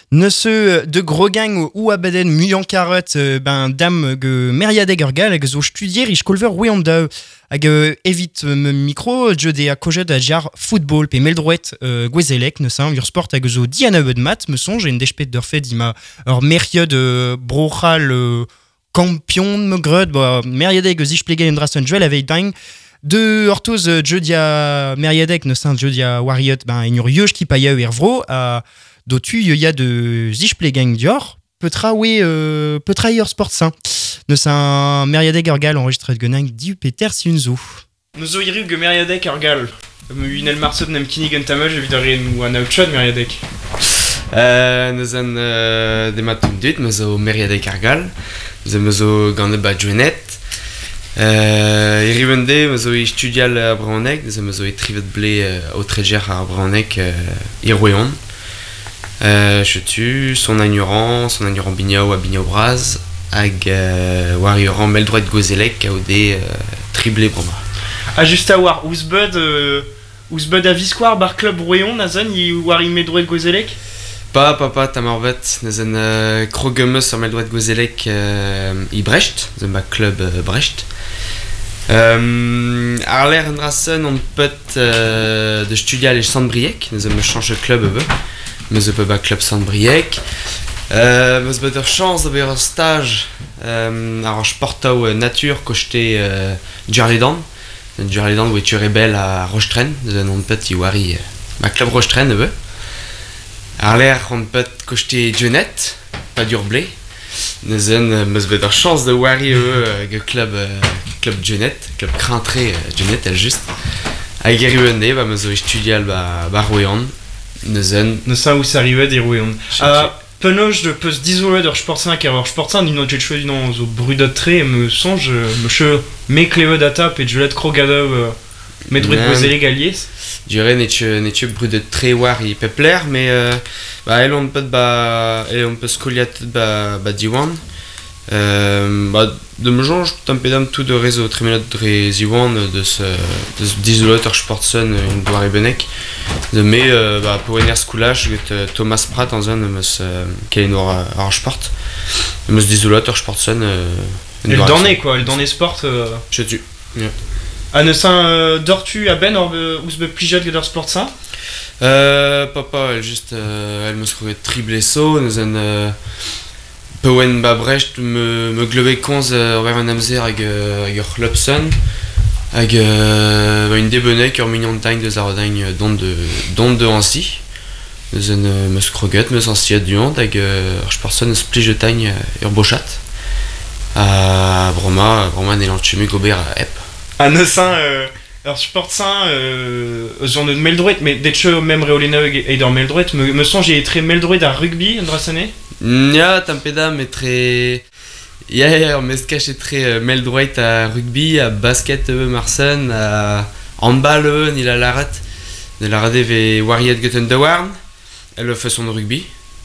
Neuse de Grogang ou Abaden Muyankaret dam ge meriadeg ur gal hag zo studier ich kolver weandao hag evit micro je de a kojet a jar football pe meldroet gwezelek neuze ur sport hag zo dianabeud mat me sonj en despet d'ur fet ima ur meriad brochal kampion me grud meriadeg zich plegel en drasen duel avei daing de ortoz jedia meriadeg neuze jedia wariot en ur yeuj ki paia er vro a dotu ya de zichplegang dior petra ur sport sain neuze un meriadeg ur gal enregistret genang diu peter siunzo Neuzo irug meriadeg ur gal unel marsot nem kinig un tamaj evit ou an outchod meriadeg neuzen dematum dut neuzo meriadeg ur gal neuzo gant ba joenet irivende neuzo e studial a Braonek neuzo e trivet ble o treger a Braonek irweon son agnuran bignao a bignao braz hag war yoran meldroet gozelek a ode triblé broma. Just a war ouzbud a viskoar bar club roeon a zan war i meldroet gozelek Pa tamarvet nezen krogemeus ar meldroet gozelek i Brecht zan ba club Brecht ar l'air en rasen on peut de studial e Sant-Briec nezen me change club meus peu ba club Sant-Briec meus bet ur chance da ber ur stage ar sportao nature kochte Djurledan oe tu rebel a Rochtren on peut i wari ma club Rochtren ar l'air on peut kochte Dionet pa d'urblé neuzen meus bet ur chance da wari ge club Dionet club Crintré Dionet el just hag eriwende meus o studial ba Roean neuzen ou s'arrivet e roeon penoj de peus dizolet ur sportsañ ker ur sportsañ n'ino ket choet unan zo brudot tre me sonj me klevet a pe jolet krogadov medroet gozelek aliez Dure netche brudot tre war i pepler mais el on peut skoliat ba diwan de me jonge tampedam tout de réseau tremenot dre ziwan de dizolet ur sportsañ un doar e benek de me pour ener skoulaj Thomas Pratt en zone meus kelen ar sport meus dizolet ur sportsañ el danne quoi el danne sport chetu a neuze dortu a ben ouz be plijat gant ur sportsañ papa el just el meus kroget trible so neuzen peouen ba Brecht me glove konz war un amzer hag ur club sun hag un debenek ur mignontagne deus ar dagne dont de ansi neuzen meus kroget meus ansiat duant hag ur sportsañ eus plijetagne ur bochat a broma ne lantchemu gober ep a neuze ur sportsañ eus an eud meldroet mais detche mem reolena e d'ar meldroet me sonj e tre meldroet ar rugby an drasane ya tampedam etre ur meskach etre meldroet a rugby a basket marsen a handball ni la larat ve wariet guten da warn el feus on rugby